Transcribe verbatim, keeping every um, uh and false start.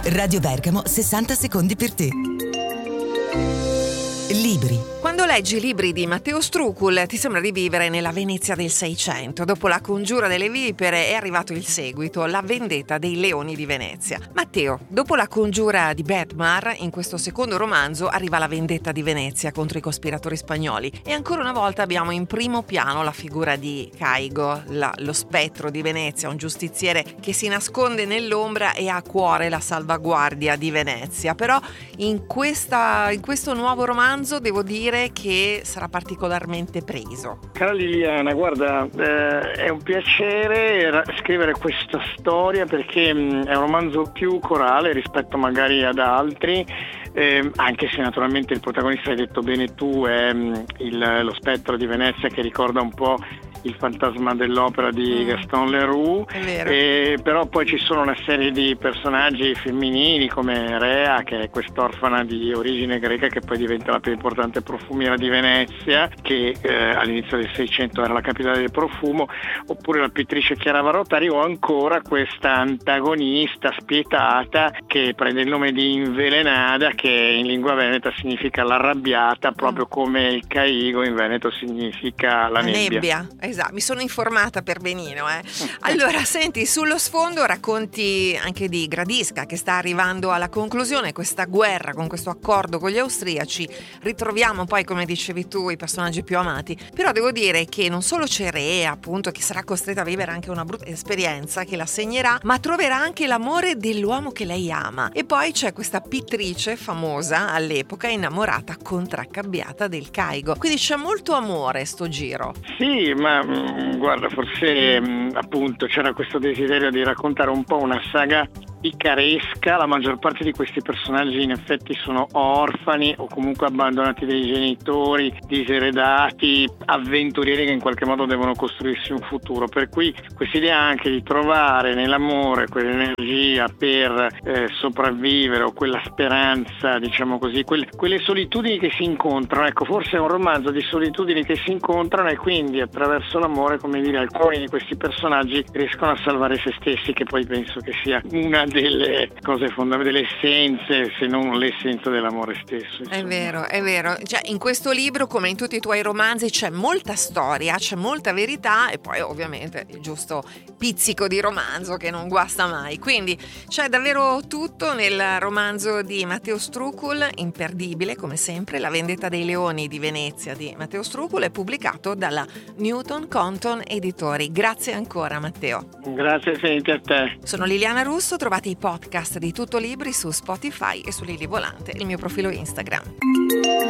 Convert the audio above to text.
Radio Bergamo, sessanta secondi per te. Libri. Quando leggi i libri di Matteo Strucul ti sembra di vivere nella Venezia del Seicento. Dopo La congiura delle vipere è arrivato il seguito, La vendetta dei leoni di Venezia. Matteo, dopo La congiura di Bedmar, in questo secondo romanzo arriva La vendetta di Venezia contro i cospiratori spagnoli e ancora una volta abbiamo in primo piano la figura di Caigo, la, lo spettro di Venezia, un giustiziere che si nasconde nell'ombra e ha a cuore la salvaguardia di Venezia. Però in, questa, in questo nuovo romanzo devo dire che sarà particolarmente preso. Cara Liliana, guarda, eh, è un piacere ra- scrivere questa storia perché mh, è un romanzo più corale rispetto magari ad altri, eh, anche se naturalmente il protagonista, hai detto bene tu, è mh, il, lo spettro di Venezia, che ricorda un po' il fantasma dell'opera di mm. Gaston Leroux, eh, però poi ci sono una serie di personaggi femminili come Rea, che è quest'orfana di origine greca che poi diventa la più importante profumiera di Venezia, che eh, all'inizio del Seicento era la capitale del profumo, oppure la pittrice Chiara Varotari, o ancora questa antagonista spietata che prende il nome di Invelenada, che in lingua veneta significa l'arrabbiata, proprio come il Caigo in veneto significa la, la nebbia. nebbia. Esatto, mi sono informata per benino. Eh. Allora, senti, sullo sfondo racconti anche di Gradisca, che sta arrivando alla conclusione questa guerra con questo accordo con gli austriaci. Ritroviamo poi, come dicevi tu, i personaggi più amati. Però devo dire che non solo c'è Rea, appunto, che sarà costretta a vivere anche una brutta esperienza che la segnerà, ma troverà anche l'amore dell'uomo che lei ama. E poi c'è questa pittrice famosa all'epoca, innamorata, contraccambiata del Caigo. Quindi c'è molto amore sto giro. Sì, ma guarda, forse appunto c'era questo desiderio di raccontare un po' una saga picaresca. La maggior parte di questi personaggi in effetti sono orfani o comunque abbandonati dai genitori, diseredati, avventurieri che in qualche modo devono costruirsi un futuro, per cui quest'idea anche di trovare nell'amore quell'energia per eh, sopravvivere, o quella speranza, diciamo così, quelle, quelle solitudini che si incontrano. Ecco, forse è un romanzo di solitudini che si incontrano, e quindi attraverso l'amore, come dire, alcuni di questi personaggi riescono a salvare se stessi, che poi penso che sia una delle cose fondamentali, delle essenze, se non l'essenza dell'amore stesso. Insomma. È vero, è vero. Cioè, in questo libro, come in tutti i tuoi romanzi, c'è molta storia, c'è molta verità e poi ovviamente il giusto pizzico di romanzo che non guasta mai. Quindi c'è davvero tutto nel romanzo di Matteo Strucul, imperdibile come sempre. La vendetta dei leoni di Venezia di Matteo Strucul è pubblicato dalla Newton Compton Editori. Grazie ancora, Matteo. Grazie Senti a te. Sono Liliana Russo, trovate i podcast di Tutto Libri su Spotify e su Lili Volante, il mio profilo Instagram.